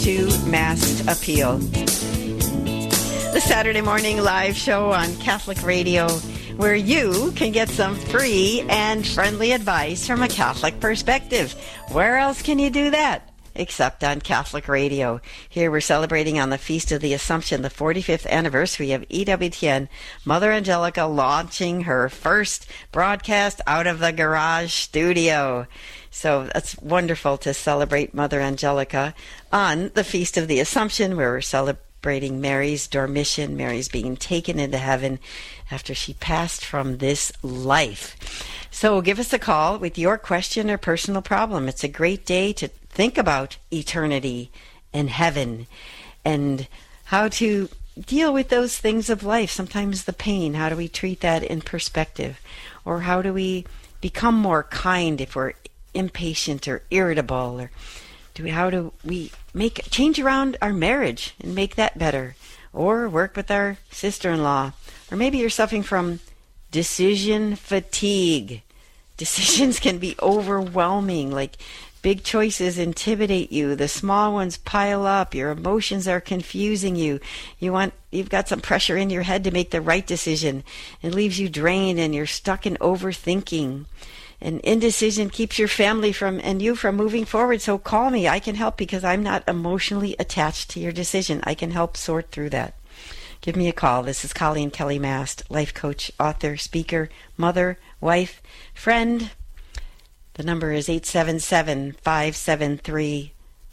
to Masked Appeal, the Saturday morning live show on Catholic Radio, where you can get some free and friendly advice from a Catholic perspective. Where else can you do that except on Catholic Radio? Here we're celebrating on the Feast of the Assumption, the 45th anniversary of EWTN, Mother Angelica launching her first broadcast out of the garage studio. So that's wonderful to celebrate Mother Angelica on the Feast of the Assumption, where we're celebrating Mary's dormition, Mary's being taken into heaven after she passed from this life. So give us a call with your question or personal problem. It's a great day to think about eternity and heaven and how to deal with those things of life. Sometimes the pain, how do we treat that in perspective? Or how do we become more kind if we're impatient or irritable? Or how do we change around our marriage and make that better? Or work with our sister-in-law? Or maybe you're suffering from decision fatigue. Decisions can be overwhelming, like big choices intimidate you. The small ones pile up. Your emotions are confusing you. You've got some pressure in your head to make the right decision. It leaves you drained and you're stuck in overthinking. And indecision keeps your family and you from moving forward. So call me. I can help because I'm not emotionally attached to your decision. I can help sort through that. Give me a call. This is Colleen Kelly Mast, life coach, author, speaker, mother, wife, friend. The number is 877-573-7825.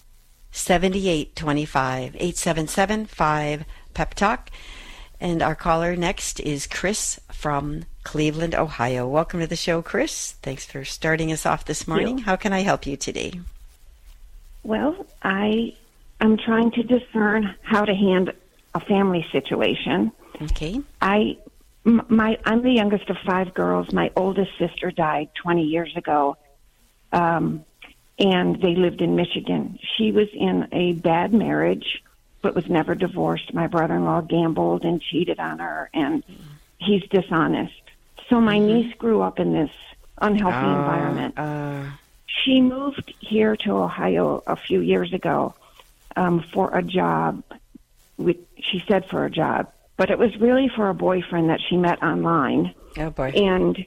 877-5-PEP-TALK. And our caller next is Chris from Cleveland, Ohio. Welcome to the show, Chris. Thanks for starting us off this morning. How can I help you today? Well, I am trying to discern how to handle a family situation. Okay. I'm the youngest of 5 girls. My oldest sister died 20 years ago, and they lived in Michigan. She was in a bad marriage, but was never divorced. My brother-in-law gambled and cheated on her, and he's dishonest. So my niece grew up in this unhealthy environment. She moved here to Ohio a few years ago for a job. She said for a job, but it was really for a boyfriend that she met online. Oh, boy. And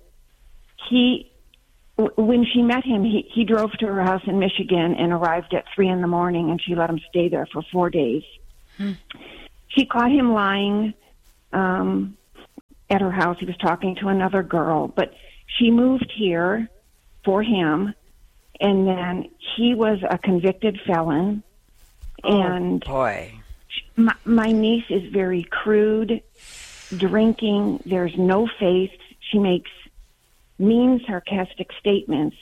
when she met him, he drove to her house in Michigan and arrived at 3 a.m, and she let him stay there for 4 days. She caught him lying at her house. He was talking to another girl, but she moved here for him, and then he was a convicted felon. And boy. My niece is very crude, drinking. There's no faith. She makes mean, sarcastic statements.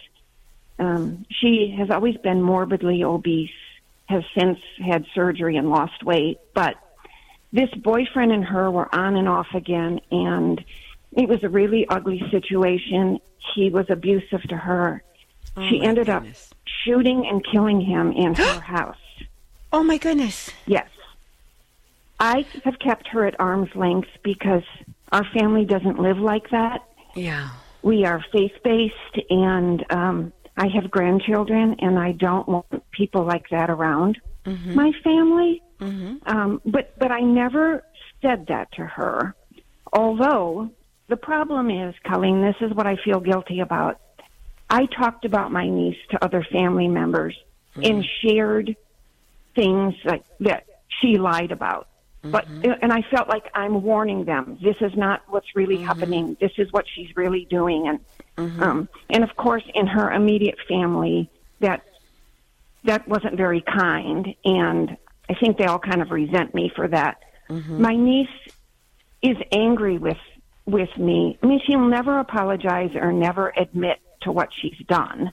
She has always been morbidly obese, has since had surgery and lost weight. But this boyfriend and her were on and off again, and it was a really ugly situation. He was abusive to her. She ended up shooting and killing him in her house. Oh, my goodness. Yes. I have kept her at arm's length because our family doesn't live like that. Yeah. We are faith-based, and I have grandchildren, and I don't want people like that around my family. But I never said that to her. Although the problem is, Colleen, this is what I feel guilty about. I talked about my niece to other family members and shared things like that she lied about. And I felt like I'm warning them. This is not what's really happening. This is what she's really doing. And of course, in her immediate family, that wasn't very kind. And I think they all kind of resent me for that. My niece is angry with me. I mean, she'll never apologize or never admit to what she's done.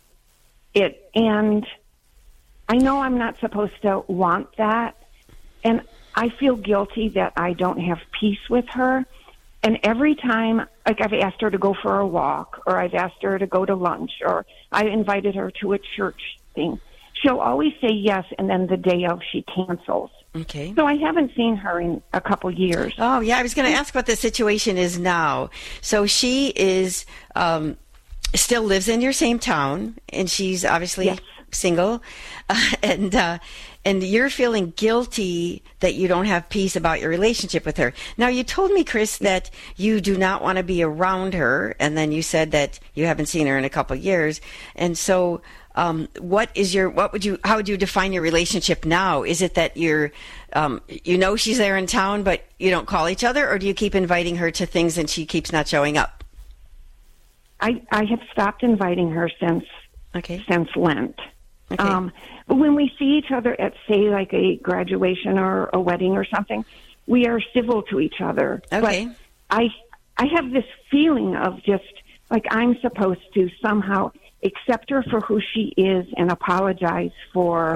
And I know I'm not supposed to want that. And I feel guilty that I don't have peace with her. And every time, like I've asked her to go for a walk, or I've asked her to go to lunch, or I invited her to a church thing, she'll always say yes, and then the day of, she cancels. Okay. So I haven't seen her in a couple years. Oh, yeah, I was going to ask what the situation is now. So she is still lives in your same town, and she's obviously single, and and you're feeling guilty that you don't have peace about your relationship with her. Now, you told me, Chris, that you do not want to be around her, and then you said that you haven't seen her in a couple of years. And so, how would you define your relationship now? Is it that you're, she's there in town, but you don't call each other, or do you keep inviting her to things and she keeps not showing up? I have stopped inviting her since Lent. Okay. But when we see each other at, say, like a graduation or a wedding or something, we are civil to each other. Okay. But I have this feeling of just like I'm supposed to somehow accept her for who she is and apologize for.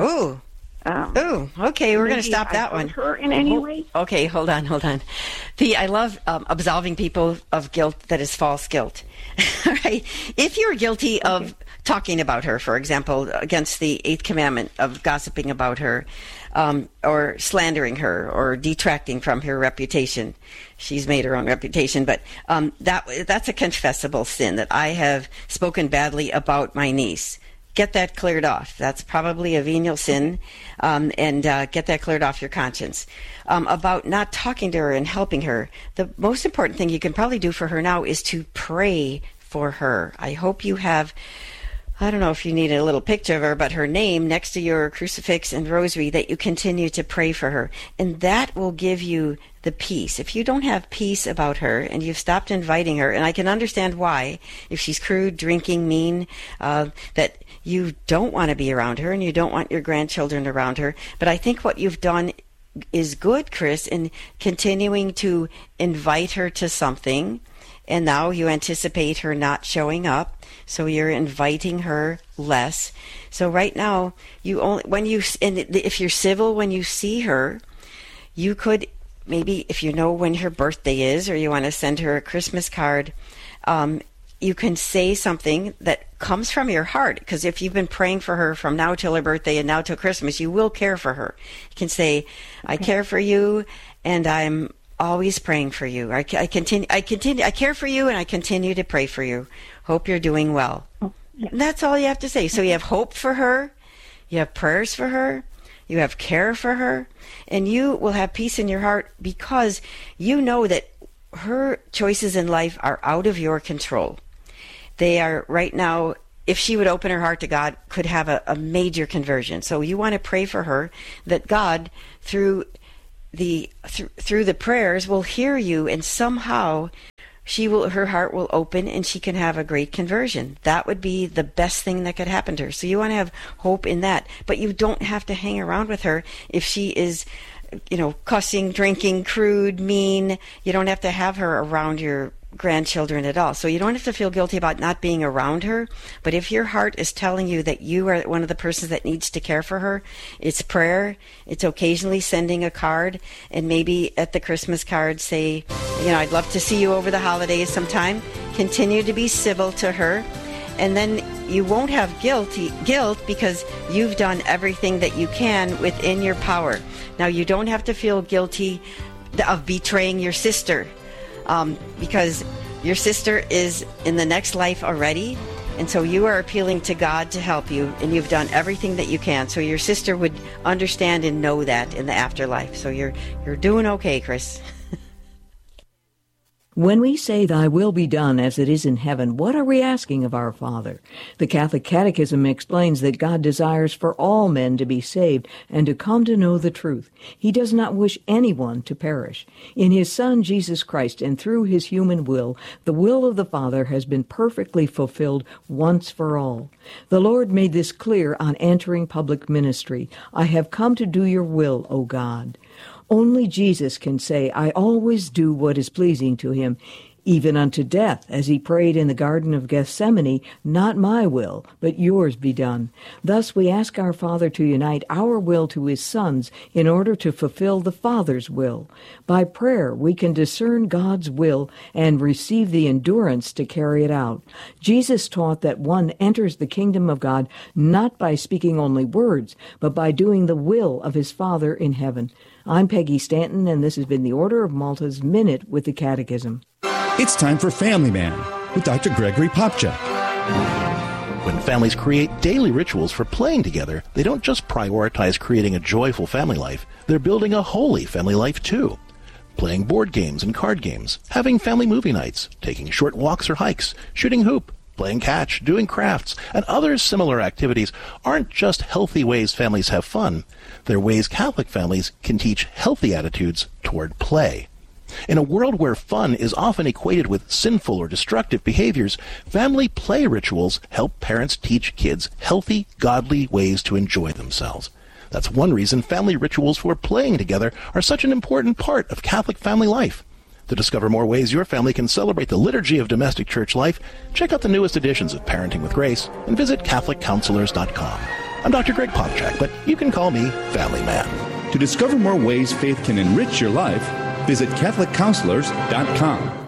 Okay. We're going to stop that one. Her in any way? Okay, hold on. I love absolving people of guilt that is false guilt. All right. If you're guilty of talking about her, for example, against the 8th commandment of gossiping about her, or slandering her, or detracting from her reputation, she's made her own reputation, but that's a confessable sin, that I have spoken badly about my niece. Get that cleared off. That's probably a venial sin, and get that cleared off your conscience. About not talking to her and helping her, the most important thing you can probably do for her now is to pray for her. I hope you have, I don't know if you need a little picture of her, but her name next to your crucifix and rosary, that you continue to pray for her. And that will give you the peace. If you don't have peace about her and you've stopped inviting her, and I can understand why, if she's crude, drinking, mean, that you don't want to be around her and you don't want your grandchildren around her. But I think what you've done is good, Chris, in continuing to invite her to something. And now you anticipate her not showing up, so you're inviting her less. So right now, if you're civil when you see her, you could maybe, if you know when her birthday is, or you want to send her a Christmas card, you can say something that comes from your heart. Because if you've been praying for her from now till her birthday and now till Christmas, you will care for her. You can say, I care for you, and I'm always praying for you. I care for you, and I continue to pray for you. Hope you're doing well. That's all you have to say. So you have hope for her, you have prayers for her, you have care for her, and you will have peace in your heart because you know that her choices in life are out of your control. They are right now, if she would open her heart to God, could have a major conversion. So you want to pray for her that God, through the prayers, will hear you, and somehow her heart will open and she can have a great conversion. That would be the best thing that could happen to her. So you want to have hope in that, but you don't have to hang around with her if she is, cussing, drinking, crude, mean. You don't have to have her around your grandchildren at all. So you don't have to feel guilty about not being around her. But if your heart is telling you that you are one of the persons that needs to care for her, it's prayer, it's occasionally sending a card, and maybe at the Christmas card say, I'd love to see you over the holidays sometime. Continue to be civil to her. And then you won't have guilt because you've done everything that you can within your power. Now, you don't have to feel guilty of betraying your sister, because your sister is in the next life already, and so you are appealing to God to help you, and you've done everything that you can. So your sister would understand and know that in the afterlife. So you're doing okay, Chris. When we say, "Thy will be done as it is in heaven," what are we asking of our Father? The Catholic Catechism explains that God desires for all men to be saved and to come to know the truth. He does not wish anyone to perish. In His Son, Jesus Christ, and through His human will, the will of the Father has been perfectly fulfilled once for all. The Lord made this clear on entering public ministry. "I have come to do your will, O God." Only Jesus can say, "I always do what is pleasing to Him, even unto death," as He prayed in the Garden of Gethsemane, "Not my will, but yours be done." Thus we ask our Father to unite our will to His Son's in order to fulfill the Father's will. By prayer we can discern God's will and receive the endurance to carry it out. Jesus taught that one enters the kingdom of God not by speaking only words, but by doing the will of his Father in heaven. I'm Peggy Stanton, and this has been the Order of Malta's Minute with the Catechism. It's time for Family Man with Dr. Gregory Popcak. When families create daily rituals for playing together, they don't just prioritize creating a joyful family life, they're building a holy family life too. Playing board games and card games, having family movie nights, taking short walks or hikes, shooting hoop, playing catch, doing crafts, and other similar activities aren't just healthy ways families have fun. They're ways Catholic families can teach healthy attitudes toward play. In a world where fun is often equated with sinful or destructive behaviors, family play rituals help parents teach kids healthy, godly ways to enjoy themselves. That's one reason family rituals for playing together are such an important part of Catholic family life. To discover more ways your family can celebrate the liturgy of domestic church life, check out the newest editions of Parenting with Grace and visit CatholicCounselors.com. I'm Dr. Greg Popchak, but you can call me Family Man. To discover more ways faith can enrich your life, visit CatholicCounselors.com.